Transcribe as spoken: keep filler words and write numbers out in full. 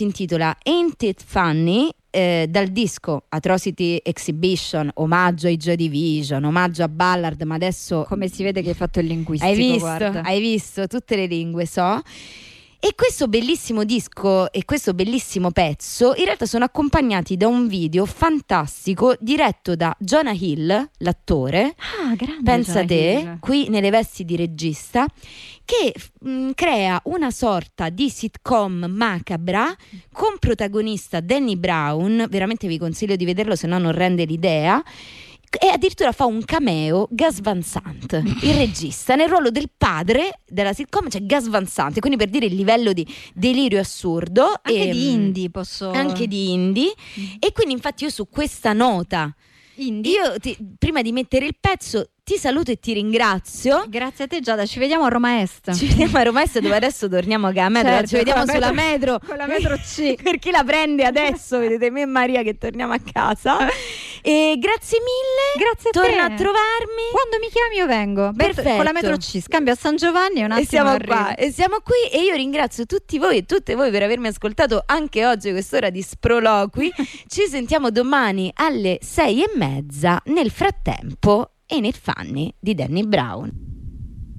si intitola Ain't It Funny, eh, dal disco Atrocity Exhibition, omaggio ai Joy Division, omaggio a Ballard, ma adesso come si vede che hai fatto il linguistico, hai visto, guarda. hai visto tutte le lingue, so. E questo bellissimo disco e questo bellissimo pezzo in realtà sono accompagnati da un video fantastico diretto da Jonah Hill, l'attore, ah, grande pensa Jonah te, Hill. qui nelle vesti di regista, che mh, crea una sorta di sitcom macabra con protagonista Danny Brown, veramente vi consiglio di vederlo, se no non rende l'idea. E addirittura fa un cameo Gus Van Sant, il regista, nel ruolo del padre della sitcom, c'è Gus Van Sant, quindi per dire il livello di delirio assurdo. Anche e, di indie posso... Anche di indie. Mm. E quindi infatti io su questa nota, indie? io ti, prima di mettere il pezzo ti saluto e ti ringrazio. Grazie a te Giada, ci vediamo a Roma Est. Ci vediamo a Roma Est, dove adesso torniamo a metro, certo, ci vediamo con sulla metro, metro, con la metro C. Per chi la prende adesso, vedete me e Maria che torniamo a casa. E grazie mille, grazie a torna te. a trovarmi. Quando mi chiami io vengo. Perfetto. Con la metro C, scambio a San Giovanni e un attimo e siamo arrivo. qua, e siamo qui, e io ringrazio tutti voi e tutte voi per avermi ascoltato anche oggi a quest'ora di sproloqui. Ci sentiamo domani alle sei e mezza. Nel frattempo, Ain't It Funny di Danny Brown.